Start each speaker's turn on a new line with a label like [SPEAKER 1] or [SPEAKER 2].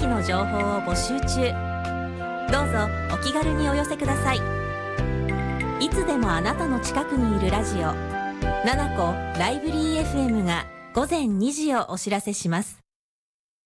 [SPEAKER 1] の情報を募集中。どうぞお気軽にお寄せください。いつでもあなたの近くにいるラジオ、7個ライブリー FM が午前2時をお知らせします。